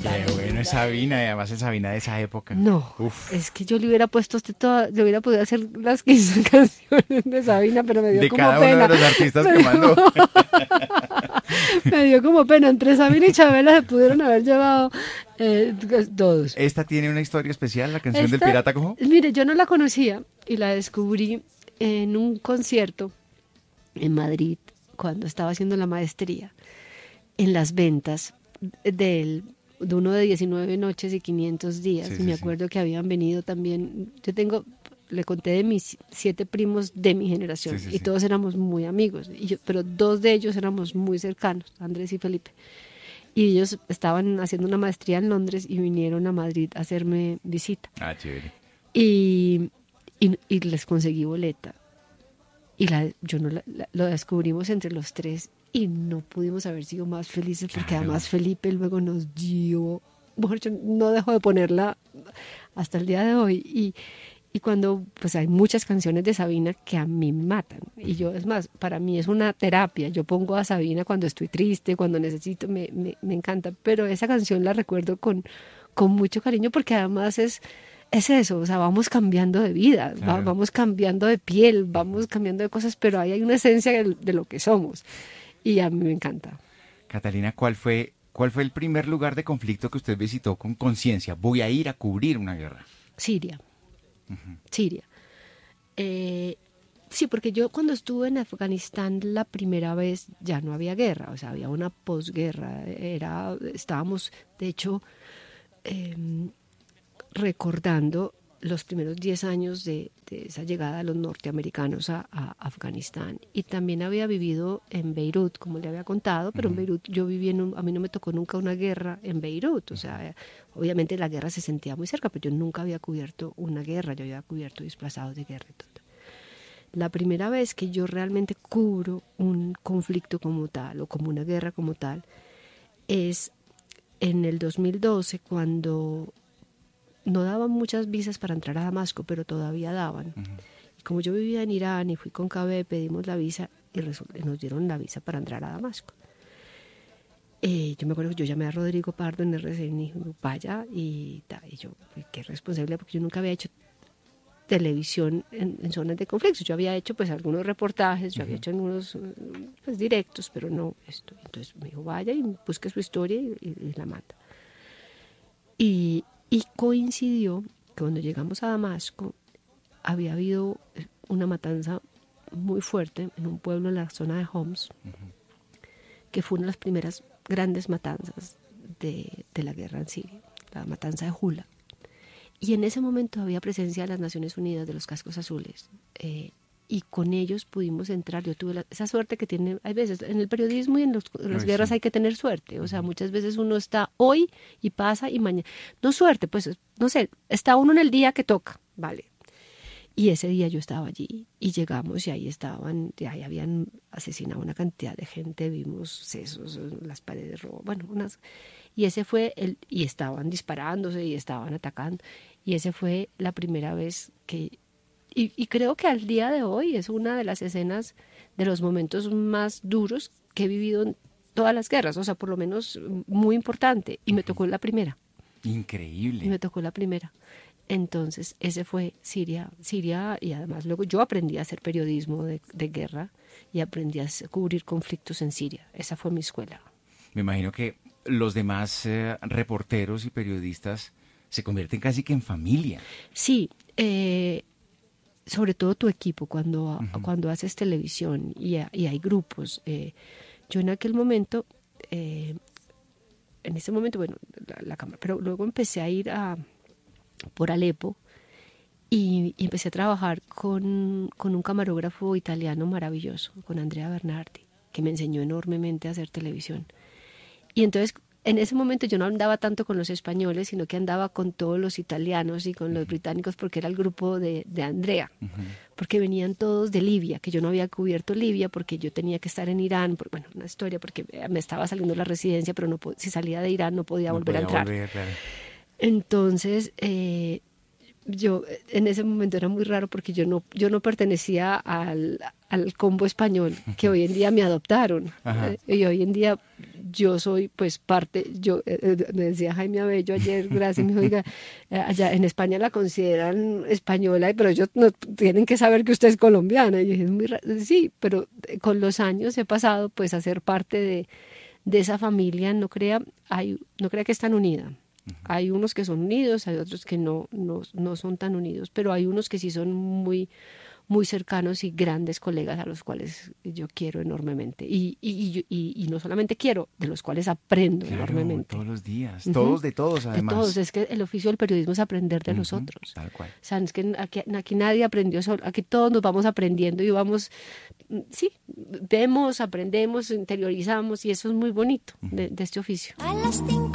Qué bueno es Sabina, y además es Sabina de esa época. No, Uf, es que yo le hubiera puesto a usted toda, le hubiera podido hacer las 15 canciones de Sabina, pero me dio de como cada uno de pena. los artistas Me que dio, mandó. me dio como pena. Entre Sabina y Chabela se pudieron haber llevado todos. Esta tiene una historia especial, la canción del Esta, Pirata Cojo. mire, yo no la conocía y la descubrí en un concierto en Madrid cuando estaba haciendo la maestría, en las ventas de uno de 19 noches y 500 días. Sí, Y me sí, sí. acuerdo que habían venido también, le conté de mis 7 primos de mi generación Sí, sí, y sí. todos éramos muy amigos, pero 2 de ellos éramos muy cercanos, Andrés y Felipe. Y ellos estaban haciendo una maestría en Londres y vinieron a Madrid a hacerme visita. Ah, chévere. Y, y les conseguí boleta. Y yo no lo descubrimos entre los 3 y no pudimos haber sido más felices porque Claro. además Felipe luego nos dio, mejor dicho, no dejó de ponerla hasta el día de hoy. Y cuando, pues hay muchas canciones de Sabina que a mí me matan. Y yo, es más, para mí es una terapia. Yo pongo a Sabina cuando estoy triste, cuando necesito, me encanta. Pero esa canción la recuerdo con mucho cariño porque además es eso, o sea, vamos cambiando de vida, Claro. vamos cambiando de piel, vamos cambiando de cosas, pero ahí hay una esencia de lo que somos. Y a mí me encanta. Catalina, cuál fue el primer lugar de conflicto que usted visitó con conciencia? Voy a ir a cubrir una guerra. Siria. Siria. Sí, porque yo cuando estuve en Afganistán la primera vez ya no había guerra, o sea, había una posguerra. Estábamos, de hecho, recordando los primeros 10 años de esa llegada de los norteamericanos a Afganistán. Y también había vivido en Beirut, como le había contado, pero en Beirut yo viví a mí no me tocó nunca una guerra en Beirut. O sea, obviamente la guerra se sentía muy cerca, pero yo nunca había cubierto una guerra, yo había cubierto desplazados de guerra y todo. La primera vez que yo realmente cubro un conflicto como tal o como una guerra como tal es en el 2012 cuando no daban muchas visas para entrar a Damasco, pero todavía daban. Y como yo vivía en Irán y fui con KB, pedimos la visa y nos dieron la visa para entrar a Damasco. Yo me acuerdo que yo llamé a Rodrigo Pardo en RCN y dijo, vaya, y yo, qué responsable, porque yo nunca había hecho televisión en zonas de conflicto. Yo había hecho pues algunos reportajes, yo había hecho algunos pues, directos, pero no esto. Entonces me dijo, vaya y busque su historia y la mata. Y coincidió que cuando llegamos a Damasco había habido una matanza muy fuerte en un pueblo en la zona de Homs, que fue una de las primeras grandes matanzas de la guerra en Siria, la matanza de Hula. Y en ese momento había presencia de las Naciones Unidas, de los cascos azules, y con ellos pudimos entrar. Yo tuve esa suerte que tiene, hay veces, en el periodismo y en las guerras Sí. hay que tener suerte. O sea, muchas veces uno está hoy y pasa y mañana. No suerte, pues, no sé, está uno en el día que toca, vale. Y ese día yo estaba allí y llegamos y ahí estaban, y ahí habían asesinado una cantidad de gente, vimos sesos, las paredes rojas, bueno, y ese fue y estaban disparándose y estaban atacando, y ese fue la primera vez que, y creo que al día de hoy es una de las escenas de los momentos más duros que he vivido en todas las guerras, o sea, por lo menos muy importante, y me tocó la primera. Increíble. Y me tocó la primera. Entonces, ese fue Siria, y además luego yo aprendí a hacer periodismo de guerra y aprendí a cubrir conflictos en Siria. Esa fue mi escuela. Me imagino que los demás reporteros y periodistas se convierten casi que en familia. Sí, sobre todo tu equipo cuando haces televisión y hay grupos. Yo en aquel momento, en ese momento, bueno, la cámara, pero luego empecé a ir por Alepo y empecé a trabajar con un camarógrafo italiano maravilloso, con Andrea Bernardi, que me enseñó enormemente a hacer televisión. Y entonces en ese momento yo no andaba tanto con los españoles, sino que andaba con todos los italianos y con los británicos, porque era el grupo de Andrea, porque venían todos de Libia, que yo no había cubierto Libia porque yo tenía que estar en Irán, bueno, una historia, porque me estaba saliendo la residencia, pero si salía de Irán no podía volver a entrar. Claro. Entonces, yo en ese momento era muy raro porque yo no pertenecía al combo español que hoy en día me adoptaron. Y hoy en día yo soy pues parte, me decía Jaime Abello ayer, gracias, me dijo, oiga, allá en España la consideran española, pero ellos no tienen que saber que usted es colombiana. Y yo dije, es muy raro. Sí, pero con los años he pasado pues a ser parte de esa familia, no crea que están unidas. Hay unos que son unidos, hay otros que no son tan unidos, pero hay unos que sí son muy, muy cercanos y grandes colegas a los cuales yo quiero enormemente. Y no solamente quiero, de los cuales aprendo enormemente. Todos los días, todos de todos además. De todos, es que el oficio del periodismo es aprender de los otros. Tal cual. O sea, es que aquí nadie aprendió solo, aquí todos nos vamos aprendiendo y vamos, sí, vemos, aprendemos, interiorizamos y eso es muy bonito de este oficio. A las 5